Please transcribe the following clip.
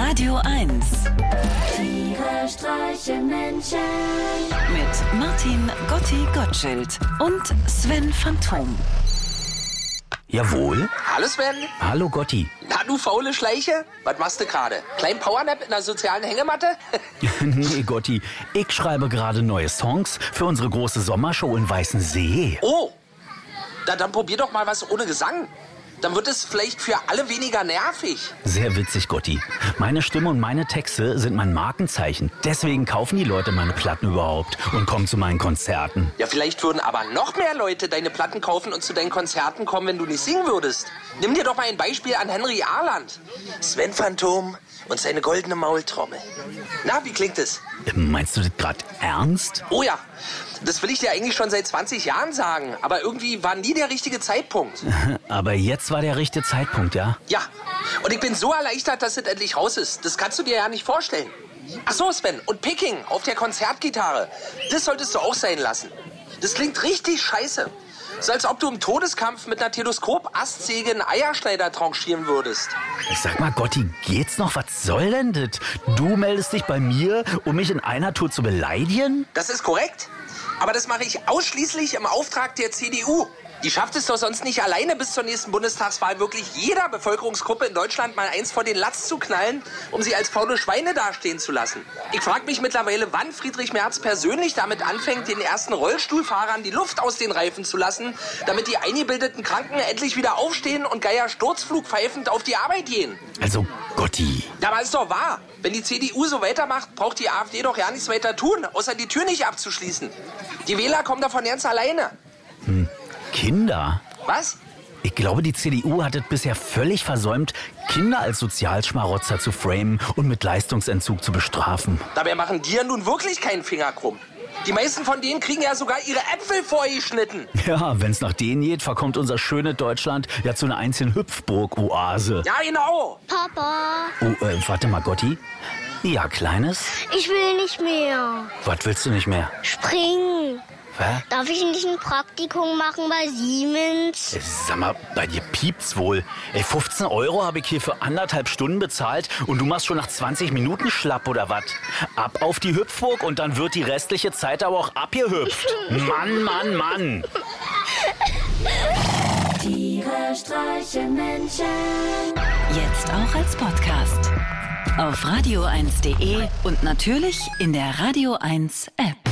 Radio 1. Tiere streichen Menschen. Mit Martin Gotti Gottschild und Sven Phantom. Jawohl. Hallo Sven. Hallo Gotti. Na du faule Schleiche, was machst du gerade? Kleinen Powernap in der sozialen Hängematte? Nee, Gotti, ich schreibe gerade neue Songs für unsere große Sommershow in Weißensee. Oh, dann probier doch mal was ohne Gesang. Dann wird es vielleicht für alle weniger nervig. Sehr witzig, Gotti. Meine Stimme und meine Texte sind mein Markenzeichen. Deswegen kaufen die Leute meine Platten überhaupt und kommen zu meinen Konzerten. Ja, vielleicht würden aber noch mehr Leute deine Platten kaufen und zu deinen Konzerten kommen, wenn du nicht singen würdest. Nimm dir doch mal ein Beispiel an Henry Arland. Sven Phantom und seine goldene Maultrommel. Na, wie klingt es? Meinst du das gerade ernst? Oh ja, das will ich dir eigentlich schon seit 20 Jahren sagen. Aber irgendwie war nie der richtige Zeitpunkt. Aber jetzt war der richtige Zeitpunkt, ja? Ja, und ich bin so erleichtert, dass es endlich raus ist. Das kannst du dir ja nicht vorstellen. Ach so, Sven, und Picking auf der Konzertgitarre, das solltest du auch sein lassen. Das klingt richtig scheiße. So als ob du im Todeskampf mit einer Teleskop-Astsäge einen Eierschneider tranchieren würdest. Sag mal, Gotti, geht's noch? Was soll denn das? Du meldest dich bei mir, um mich in einer Tour zu beleidigen? Das ist korrekt. Aber das mache ich ausschließlich im Auftrag der CDU. Die schafft es doch sonst nicht alleine bis zur nächsten Bundestagswahl wirklich jeder Bevölkerungsgruppe in Deutschland mal eins vor den Latz zu knallen, um sie als faule Schweine dastehen zu lassen. Ich frage mich mittlerweile, wann Friedrich Merz persönlich damit anfängt, den ersten Rollstuhlfahrern die Luft aus den Reifen zu lassen, damit die eingebildeten Kranken endlich wieder aufstehen und Geier sturzflugpfeifend auf die Arbeit gehen. Also, Gotti. Ja, aber ist doch wahr. Wenn die CDU so weitermacht, braucht die AfD doch ja nichts weiter tun, außer die Tür nicht abzuschließen. Die Wähler kommen davon ganz alleine. Kinder? Was? Ich glaube, die CDU hat es bisher völlig versäumt, Kinder als Sozialschmarotzer zu framen und mit Leistungsentzug zu bestrafen. Dabei machen die ja nun wirklich keinen Finger krumm. Die meisten von denen kriegen ja sogar ihre Äpfel vorgeschnitten. Ja, wenn's nach denen geht, verkommt unser schönes Deutschland ja zu einer einzigen Hüpfburg-Oase. Ja, genau. Papa, Oh, warte mal, Gotti. Ja, Kleines? ich will nicht mehr. Was willst du nicht mehr? Springen. Hä? Darf ich nicht ein Praktikum machen bei Siemens? Sag mal, bei dir piept's wohl. 15 € habe ich hier für 1,5 Stunden bezahlt und du machst schon nach 20 Minuten schlapp oder was? Ab auf die Hüpfburg und dann wird die restliche Zeit aber auch abgehüpft. Mann, Mann, Mann. Tiere streichen Menschen. Jetzt auch als Podcast. Auf radio1.de und natürlich in der Radio 1 App.